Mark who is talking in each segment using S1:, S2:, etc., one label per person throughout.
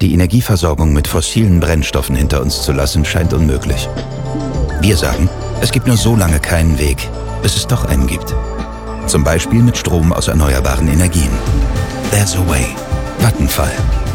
S1: Die Energieversorgung mit fossilen Brennstoffen hinter uns zu lassen, scheint unmöglich. Wir sagen, es gibt nur so lange keinen Weg, bis es doch einen gibt. Zum Beispiel mit Strom aus erneuerbaren Energien. There's a way. Vattenfall.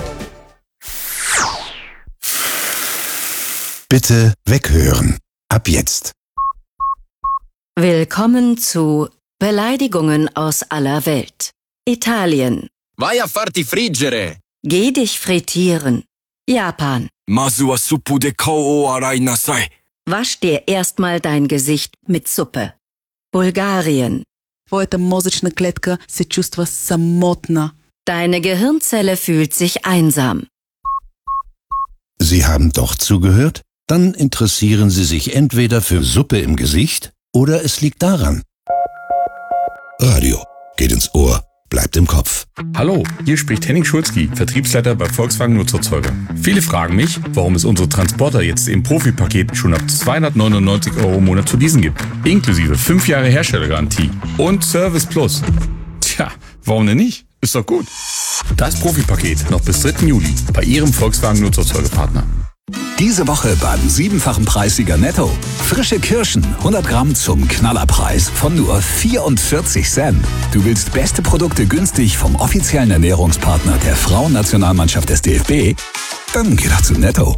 S2: Bitte weghören. Ab jetzt.
S3: Willkommen zu Beleidigungen aus aller Welt. Italien.
S4: Vai a farti friggere.
S3: Geh dich frittieren. Japan.
S4: Mazu wa suppu de kao o arai nasai.
S3: Wasch dir erstmal dein Gesicht mit Suppe. Bulgarien.
S5: Твоята мозъчна клетка се чувства самотна.
S3: Deine Gehirnzelle fühlt sich einsam.
S2: Sie haben doch zugehört? Dann interessieren Sie sich entweder für Suppe im Gesicht oder es liegt daran. Radio geht ins Ohr, bleibt im Kopf.
S6: Hallo, hier spricht Henning Schulzki, Vertriebsleiter bei Volkswagen Nutzerzeuger. Viele fragen mich, warum es unsere Transporter jetzt im Profipaket schon ab 299 € im Monat zu leasen gibt. Inklusive 5 Jahre Herstellergarantie und Service Plus. Tja, warum denn nicht? Ist doch gut. Das Profipaket noch bis 3. Juli bei Ihrem Volkswagen Nutzerzeugerpartner.
S7: Diese Woche beim 7-fachen Preissieger Netto. Frische Kirschen, 100 Gramm zum Knallerpreis von nur 44 Cent. Du willst beste Produkte günstig vom offiziellen Ernährungspartner der Frauennationalmannschaft des DFB? Dann geh doch zu Netto.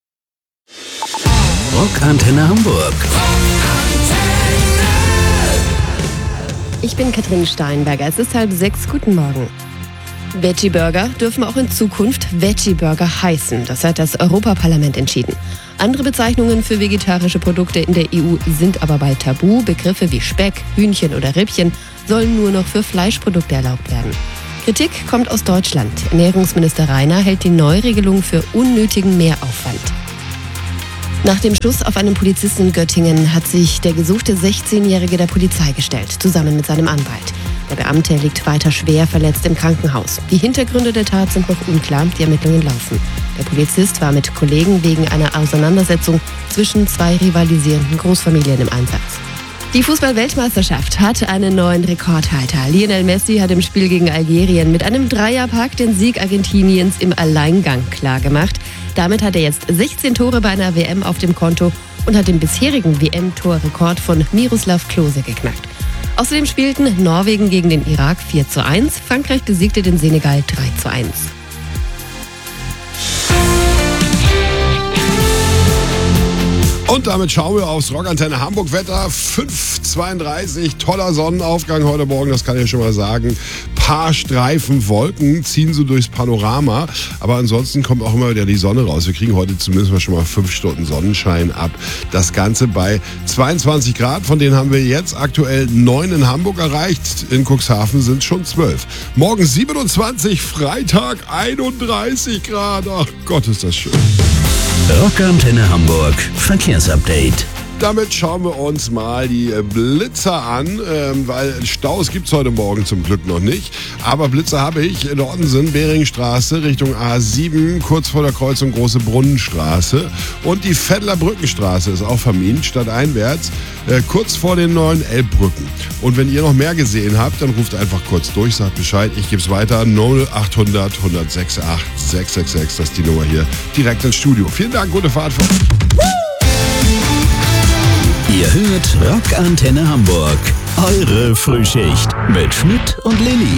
S2: Rockantenne Hamburg.
S8: Ich bin Katrin Steinberger. Es ist 5:30. Guten Morgen. Veggie-Burger dürfen auch in Zukunft Veggie-Burger heißen. Das hat das Europaparlament entschieden. Andere Bezeichnungen für vegetarische Produkte in der EU sind aber bald tabu. Begriffe wie Speck, Hühnchen oder Rippchen sollen nur noch für Fleischprodukte erlaubt werden. Kritik kommt aus Deutschland. Ernährungsminister Rainer hält die Neuregelung für unnötigen Mehraufwand. Nach dem Schuss auf einen Polizisten in Göttingen hat sich der gesuchte 16-Jährige der Polizei gestellt, zusammen mit seinem Anwalt. Der Beamte liegt weiter schwer verletzt im Krankenhaus. Die Hintergründe der Tat sind noch unklar, die Ermittlungen laufen. Der Polizist war mit Kollegen wegen einer Auseinandersetzung zwischen 2 rivalisierenden Großfamilien im Einsatz. Die Fußball-Weltmeisterschaft hat einen neuen Rekordhalter. Lionel Messi hat im Spiel gegen Algerien mit einem Dreierpack den Sieg Argentiniens im Alleingang klargemacht. Damit hat er jetzt 16 Tore bei einer WM auf dem Konto und hat den bisherigen WM-Torrekord von Miroslav Klose geknackt. Außerdem spielten Norwegen gegen den Irak 4:1, Frankreich besiegte den Senegal 3:1.
S9: Und damit schauen wir aufs Rockantenne Hamburg Wetter. 5:32, toller Sonnenaufgang heute Morgen, das kann ich schon mal sagen. Paar Streifen Wolken ziehen so durchs Panorama, aber ansonsten kommt auch immer wieder die Sonne raus. Wir kriegen heute zumindest mal schon mal 5 Stunden Sonnenschein ab. Das Ganze bei 22 Grad, von denen haben wir jetzt aktuell 9 in Hamburg erreicht. In Cuxhaven sind es schon 12. Morgen 27, Freitag 31 Grad. Ach Gott, ist das schön.
S2: Rockantenne Hamburg Verkehrsupdate.
S9: Damit schauen wir uns mal die Blitzer an, weil Staus gibt's heute Morgen zum Glück noch nicht. Aber Blitzer habe ich. In Norden sind Beringstraße Richtung A7, kurz vor der Kreuzung Große Brunnenstraße. Und die Veddler Brückenstraße ist auch vermint, stadteinwärts, kurz vor den neuen Elbbrücken. Und wenn ihr noch mehr gesehen habt, dann ruft einfach kurz durch, sagt Bescheid. Ich gebe es weiter, 0800 106 8666. Das ist die Nummer hier, direkt ins Studio. Vielen Dank, gute Fahrt.
S2: Ihr hört Rockantenne Hamburg. Eure Frühschicht mit Schmidt und Lilly.